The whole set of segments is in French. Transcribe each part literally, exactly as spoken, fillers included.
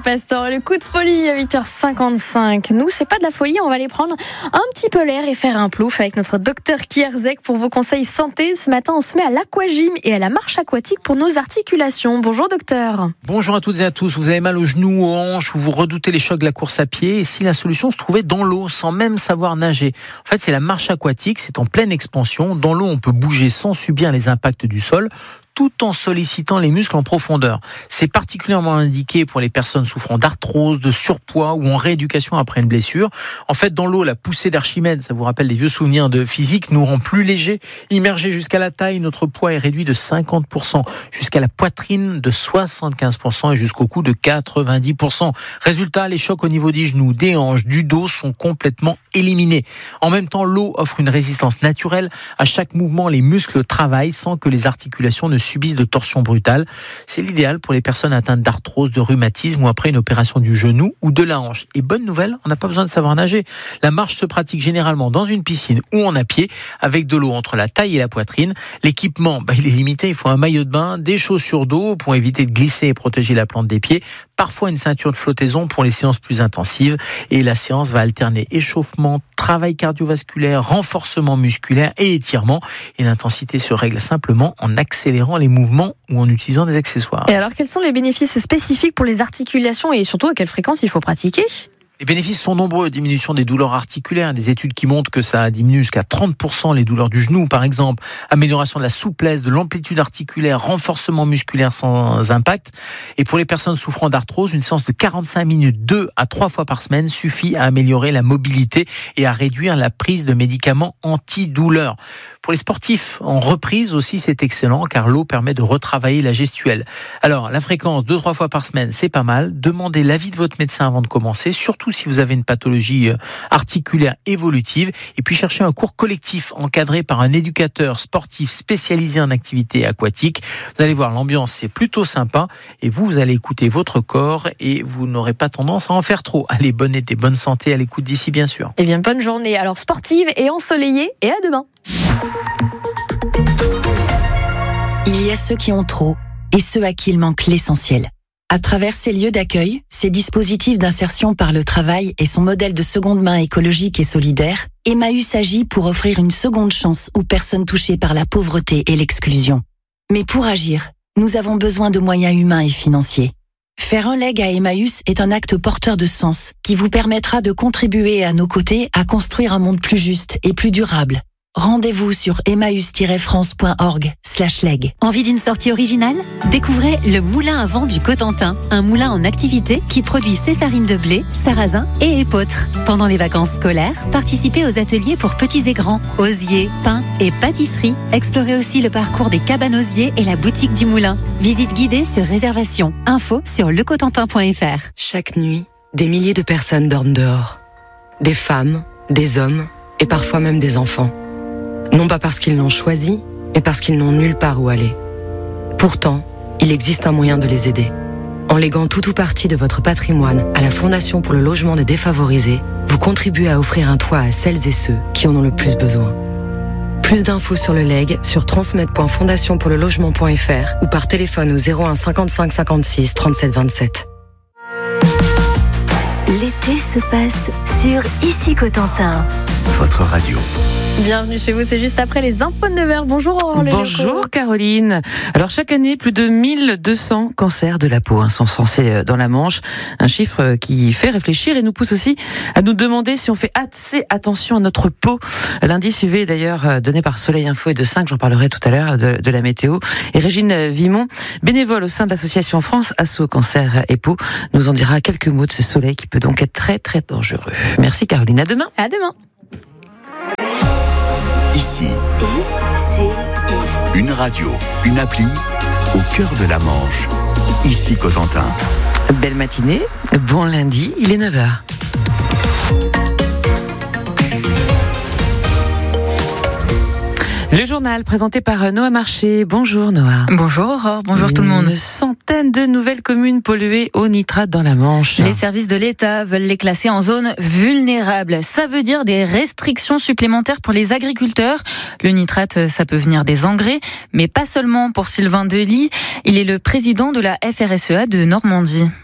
Pastor, le coup de folie à huit heures cinquante-cinq. Nous, c'est pas de la folie, on va aller prendre un petit peu l'air et faire un plouf avec notre docteur Kierzek pour vos conseils santé. Ce matin, on se met à l'aquagym et à la marche aquatique pour nos articulations. Bonjour docteur. Bonjour à toutes et à tous. Vous avez mal aux genoux, aux hanches, ou vous redoutez les chocs de la course à pied, et si la solution se trouvait dans l'eau sans même savoir nager. En fait, c'est la marche aquatique, c'est en pleine expansion. Dans l'eau, on peut bouger sans subir les impacts du sol, tout en sollicitant les muscles en profondeur. C'est particulièrement indiqué pour les personnes souffrant d'arthrose, de surpoids ou en rééducation après une blessure. En fait, dans l'eau, la poussée d'Archimède, ça vous rappelle les vieux souvenirs de physique, nous rend plus légers. Immergé jusqu'à la taille, notre poids est réduit de cinquante pour cent, jusqu'à la poitrine de soixante-quinze pour cent et jusqu'au cou de quatre-vingt-dix pour cent. Résultat, les chocs au niveau des genoux, des hanches, du dos sont complètement éliminés. En même temps, l'eau offre une résistance naturelle. À chaque mouvement, les muscles travaillent sans que les articulations ne subissent de torsions brutales. C'est l'idéal pour les personnes atteintes d'arthrose, de rhumatisme ou après une opération du genou ou de la hanche. Et bonne nouvelle, on n'a pas besoin de savoir nager. La marche se pratique généralement dans une piscine ou en à pied avec de l'eau entre la taille et la poitrine. L'équipement, bah, il est limité. Il faut un maillot de bain, des chaussures d'eau pour éviter de glisser et protéger la plante des pieds. Parfois une ceinture de flottaison pour les séances plus intensives. Et la séance va alterner échauffement, travail cardiovasculaire, renforcement musculaire et étirement. Et l'intensité se règle simplement en accélérant les mouvements ou en utilisant des accessoires. Et alors, quels sont les bénéfices spécifiques pour les articulations et surtout à quelle fréquence il faut pratiquer ? Les bénéfices sont nombreux. Diminution des douleurs articulaires, des études qui montrent que ça diminue jusqu'à trente pour cent les douleurs du genou, par exemple. Amélioration de la souplesse, de l'amplitude articulaire, renforcement musculaire sans impact. Et pour les personnes souffrant d'arthrose, une séance de quarante-cinq minutes, deux à trois fois par semaine, suffit à améliorer la mobilité et à réduire la prise de médicaments antidouleurs. Pour les sportifs en reprise aussi, c'est excellent car l'eau permet de retravailler la gestuelle. Alors, la fréquence, deux à trois fois par semaine, c'est pas mal. Demandez l'avis de votre médecin avant de commencer, surtout si vous avez une pathologie articulaire évolutive. Et puis, cherchez un cours collectif encadré par un éducateur sportif spécialisé en activité aquatique. Vous allez voir, l'ambiance, c'est plutôt sympa. Et vous, vous allez écouter votre corps et vous n'aurez pas tendance à en faire trop. Allez, bonne été, bonne santé à l'écoute d'ici, bien sûr. Eh bien, bonne journée. Alors, sportive et ensoleillée. Et à demain. Il y a ceux qui ont trop et ceux à qui il manque l'essentiel. À travers ces lieux d'accueil, ces dispositifs d'insertion par le travail et son modèle de seconde main écologique et solidaire, Emmaüs agit pour offrir une seconde chance aux personnes touchées par la pauvreté et l'exclusion. Mais pour agir, nous avons besoin de moyens humains et financiers. Faire un leg à Emmaüs est un acte porteur de sens qui vous permettra de contribuer à nos côtés à construire un monde plus juste et plus durable. Rendez-vous sur emmaüs tiret france point org slash leg. Envie d'une sortie originale ? Découvrez le moulin à vent du Cotentin, un moulin en activité qui produit ses farines de blé, sarrasin et épeautre. Pendant les vacances scolaires, participez aux ateliers pour petits et grands, osiers, pain et pâtisserie. Explorez aussi le parcours des cabanes osiers et la boutique du moulin. Visite guidée sur réservation. Info sur le cotentin point f r. Chaque nuit, des milliers de personnes dorment dehors. Des femmes, des hommes et parfois même des enfants. Non pas parce qu'ils l'ont choisi, mais parce qu'ils n'ont nulle part où aller. Pourtant, il existe un moyen de les aider. En léguant tout ou partie de votre patrimoine à la Fondation pour le logement des défavorisés, vous contribuez à offrir un toit à celles et ceux qui en ont le plus besoin. Plus d'infos sur le leg sur transmettre point fondation pour le logement point f r ou par téléphone au zéro un cinquante-cinq cinquante-six trente-sept vingt-sept. L'été se passe sur Ici Cotentin. Votre radio. Bienvenue chez vous, c'est juste après les infos de neuf heures. Bonjour Aurore Lelioco. Bonjour Caroline. Alors chaque année, plus de mille deux cents cancers de la peau hein, sont censés dans la Manche. Un chiffre qui fait réfléchir et nous pousse aussi à nous demander si on fait assez attention à notre peau. L'indice U V est d'ailleurs donné par Soleil Info et de cinq, j'en parlerai tout à l'heure, de, de la météo. Et Régine Vimon, bénévole au sein de l'association France Asso Cancer et Peau, nous en dira quelques mots de ce soleil qui peut donc être très très dangereux. Merci Caroline, à demain. À demain. Ici, I C I. une radio, une appli au cœur de la Manche. Ici Cotentin. Belle matinée, bon lundi, il est neuf heures. Le journal présenté par Noah Marché. Bonjour Noah. Bonjour Aurore, bonjour tout le monde. Une centaine de nouvelles communes polluées au nitrate dans la Manche. Les services de l'État veulent les classer en zone vulnérable. Ça veut dire des restrictions supplémentaires pour les agriculteurs. Le nitrate, ça peut venir des engrais, mais pas seulement pour Sylvain Delis. Il est le président de la F R S E A de Normandie.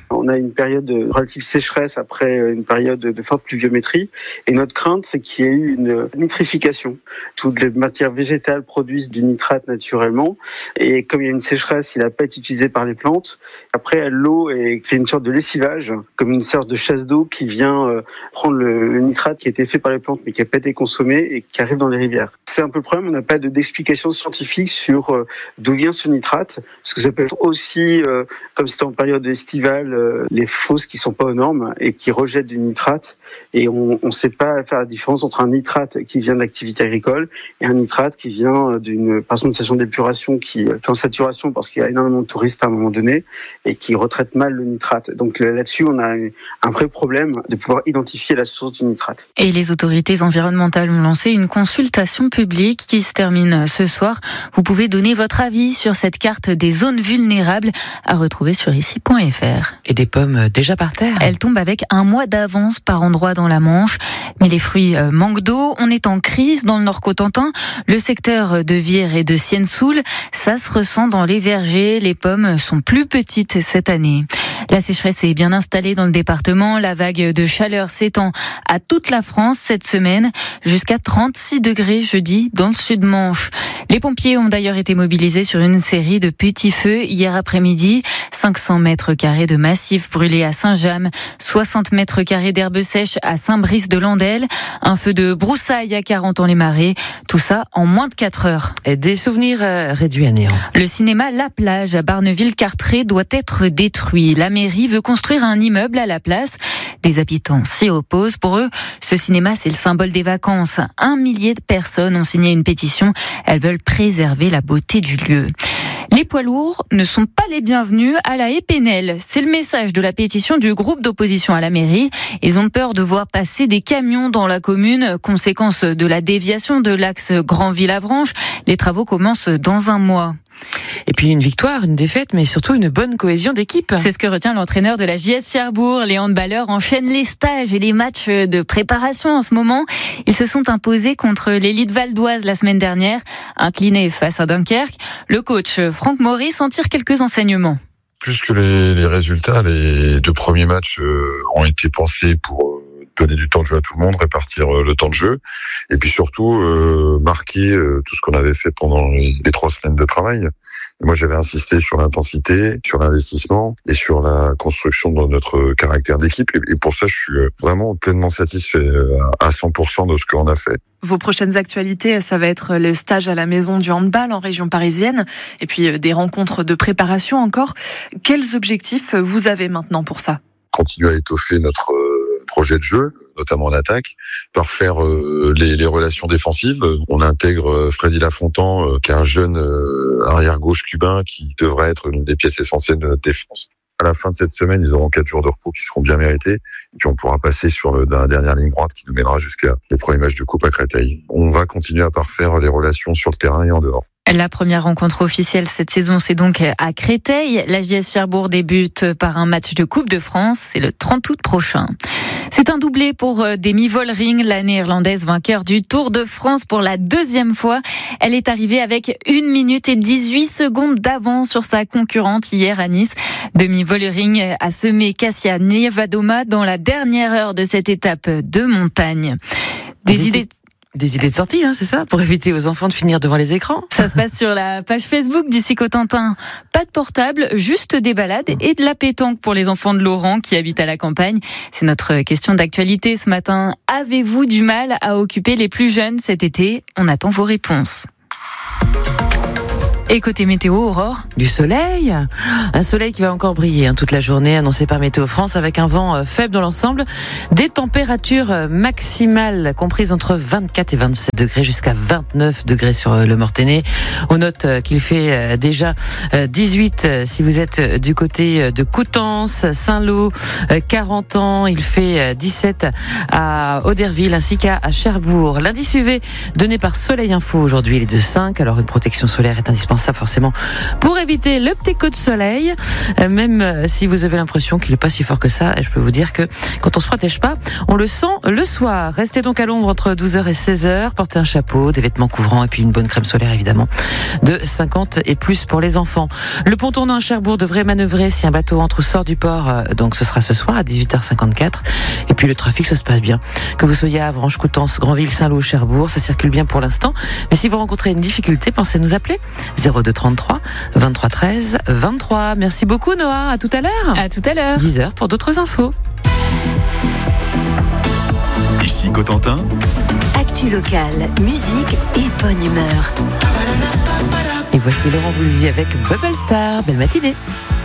On a une période de relative sécheresse après une période de forte pluviométrie. Et notre crainte, c'est qu'il y ait eu une nitrification. Toutes les matières végétales produisent du nitrate naturellement. Et comme il y a une sécheresse, il n'a pas été utilisé par les plantes. Après, l'eau est, fait une sorte de lessivage, comme une sorte de chasse d'eau qui vient euh, prendre le, le nitrate qui a été fait par les plantes, mais qui n'a pas été consommé et qui arrive dans les rivières. C'est un peu le problème, on n'a pas de, d'explication scientifique sur euh, d'où vient ce nitrate. Parce que ça peut être aussi, euh, comme c'était en période estivale, euh, les fosses qui sont pas aux normes et qui rejettent du nitrate. Et on ne sait pas faire la différence entre un nitrate qui vient de l'activité agricole et un nitrate qui vient d'une, par exemple, une station d'épuration qui, qui est en saturation parce qu'il y a énormément de touristes à un moment donné et qui retraite mal le nitrate. Donc là-dessus, on a un vrai problème de pouvoir identifier la source du nitrate. Et les autorités environnementales ont lancé une consultation publique qui se termine ce soir. Vous pouvez donner votre avis sur cette carte des zones vulnérables à retrouver sur ici point f r. Et des pommes déjà par terre. Elles tombent avec un mois d'avance par endroit dans la Manche. Mais les fruits manquent d'eau. On est en crise dans le Nord-Cotentin. Le secteur de Vire et de Sienne-Soul, ça se ressent dans les vergers. Les pommes sont plus petites cette année. La sécheresse est bien installée dans le département. La vague de chaleur s'étend à toute la France cette semaine, jusqu'à trente-six degrés jeudi dans le sud-Manche. Les pompiers ont d'ailleurs été mobilisés sur une série de petits feux hier après-midi. cinq cents mètres carrés de massif brûlés à Saint-James, soixante mètres carrés d'herbes sèches à Saint-Brice-de-Landelle, un feu de broussailles à Carentan-les-Marais. Tout ça en moins de quatre heures. Et des souvenirs euh, réduits à néant. Le cinéma La Plage à Barneville-Cartré doit être détruit. La mairie veut construire un immeuble à la place. Des habitants s'y opposent. Pour eux, ce cinéma, c'est le symbole des vacances. Un millier de personnes ont signé une pétition. Elles veulent préserver la beauté du lieu. Les poids lourds ne sont pas les bienvenus à la Épinel. C'est le message de la pétition du groupe d'opposition à la mairie. Ils ont peur de voir passer des camions dans la commune, conséquence de la déviation de l'axe Granville-Avranches. Les travaux commencent dans un mois. Et puis une victoire, une défaite, mais surtout une bonne cohésion d'équipe. C'est ce que retient l'entraîneur de la J S Cherbourg. Les handballeurs enchaînent les stages et les matchs de préparation en ce moment. Ils se sont imposés contre l'élite valdoise la semaine dernière, inclinés face à Dunkerque. Le coach Franck Maurice en tire quelques enseignements. Plus que les, les résultats, les deux premiers matchs euh, ont été pensés pour donner du temps de jeu à tout le monde, répartir le temps de jeu, et puis surtout euh, marquer euh, tout ce qu'on avait fait pendant les, les trois semaines de travail. Et moi, j'avais insisté sur l'intensité, sur l'investissement et sur la construction de notre caractère d'équipe. Et, et pour ça, je suis vraiment pleinement satisfait à cent pour cent de ce qu'on a fait. Vos prochaines actualités, ça va être le stage à la maison du handball en région parisienne, et puis des rencontres de préparation encore. Quels objectifs vous avez maintenant pour ça ? Continuer à étoffer notre projet de jeu, notamment en attaque, parfaire euh, les, les relations défensives. On intègre euh, Freddy Lafontan, euh, qui est un jeune euh, arrière-gauche cubain qui devrait être l'une des pièces essentielles de notre défense. À la fin de cette semaine, ils auront quatre jours de repos qui seront bien mérités. Et puis on pourra passer sur le, la dernière ligne droite qui nous mènera jusqu'à les premiers matchs de Coupe à Créteil. On va continuer à parfaire les relations sur le terrain et en dehors. La première rencontre officielle cette saison, c'est donc à Créteil. La J S Cherbourg débute par un match de Coupe de France. C'est le trente août prochain. C'est un doublé pour Demi Vollering, la néerlandaise vainqueur du Tour de France pour la deuxième fois. Elle est arrivée avec une minute et dix-huit secondes d'avance sur sa concurrente hier à Nice. Demi Vollering a semé Kasia Nevadoma dans la dernière heure de cette étape de montagne. Des idées... Des idées de sortie, hein, c'est ça, pour éviter aux enfants de finir devant les écrans. Ça se passe sur la page Facebook d'Ici Cotentin. Pas de portable, juste des balades et de la pétanque pour les enfants de Laurent qui habitent à la campagne. C'est notre question d'actualité ce matin. Avez-vous du mal à occuper les plus jeunes cet été ? On attend vos réponses. Et côté météo, Aurore ? Du soleil, un soleil qui va encore briller hein, toute la journée, annoncé par Météo France, avec un vent euh, faible dans l'ensemble, des températures euh, maximales comprises entre vingt-quatre et vingt-sept degrés jusqu'à vingt-neuf degrés sur euh, le Mortainais. On note euh, qu'il fait euh, déjà euh, dix-huit euh, si vous êtes euh, du côté euh, de Coutances, Saint-Lô, euh, Carentan. Il fait euh, dix-sept à Auderville ainsi qu'à à Cherbourg. L'indice U V donné par Soleil Info aujourd'hui, il est de cinq, alors une protection solaire est indispensable indispensable forcément pour éviter le petit coup de soleil. Euh, même si vous avez l'impression qu'il n'est pas si fort que ça, je peux vous dire que quand on se protège pas, on le sent le soir. Restez donc à l'ombre entre douze heures et seize heures. Portez un chapeau, des vêtements couvrants et puis une bonne crème solaire évidemment de cinquante et plus pour les enfants. Le pont tournant à Cherbourg devrait manœuvrer si un bateau entre ou sort du port. Donc ce sera ce soir à dix-huit heures cinquante-quatre. Et puis le trafic, ça se passe bien. Que vous soyez à Avranches, Coutances, Granville, Saint-Lô, Cherbourg, ça circule bien pour l'instant. Mais si vous rencontrez une difficulté, pensez nous appeler zéro deux trente-trois vingt-trois treize vingt-trois. Merci beaucoup Noah, à tout à l'heure. À tout à l'heure. dix heures pour d'autres infos. Ici Cotentin. Actu locale, musique et bonne humeur. Et voici Laurent Voulzy avec Bubble Star. Belle matinée.